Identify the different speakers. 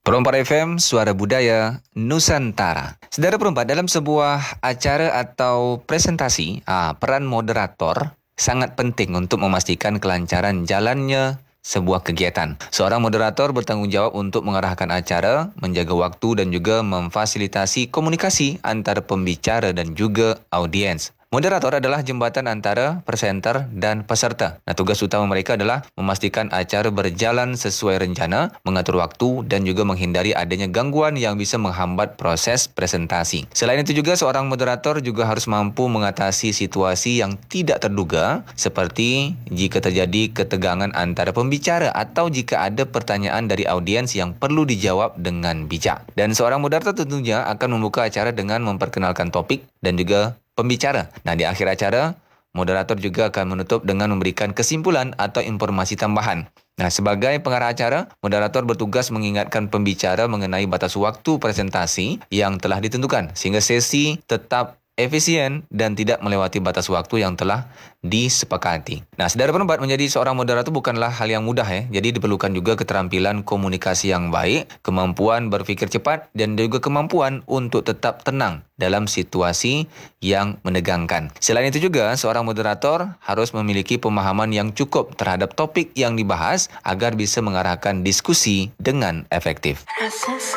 Speaker 1: Perompak FM, Suara Budaya Nusantara. Saudara perompak, dalam sebuah acara atau presentasi, peran moderator sangat penting untuk memastikan kelancaran jalannya sebuah kegiatan. Seorang moderator bertanggung jawab untuk mengarahkan acara, menjaga waktu dan juga memfasilitasi komunikasi antara pembicara dan juga audiens. Moderator adalah jembatan antara presenter dan peserta. Tugas utama mereka adalah memastikan acara berjalan sesuai rencana, mengatur waktu dan juga menghindari adanya gangguan yang bisa menghambat proses presentasi. Selain itu juga seorang moderator juga harus mampu mengatasi situasi yang tidak terduga, seperti jika terjadi ketegangan antara pembicara atau jika ada pertanyaan dari audiens yang perlu dijawab dengan bijak. Dan seorang moderator tentunya akan membuka acara dengan memperkenalkan topik dan juga pembicara. Di akhir acara, moderator juga akan menutup dengan memberikan kesimpulan atau informasi tambahan. Sebagai pengarah acara, moderator bertugas mengingatkan pembicara mengenai batas waktu presentasi yang telah ditentukan sehingga sesi tetap efisien dan tidak melewati batas waktu yang telah disepakati. Saudara perempat, menjadi seorang moderator bukanlah hal yang mudah ya. Jadi diperlukan juga keterampilan komunikasi yang baik, kemampuan berpikir cepat dan juga kemampuan untuk tetap tenang dalam situasi yang menegangkan. Selain itu juga seorang moderator harus memiliki pemahaman yang cukup terhadap topik yang dibahas agar bisa mengarahkan diskusi dengan efektif.